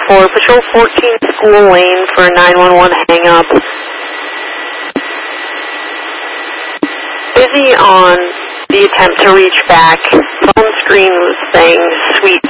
for Patrol 14 School Lane for 911 hang-up. Busy on the attempt to reach back. Phone screen was saying Suite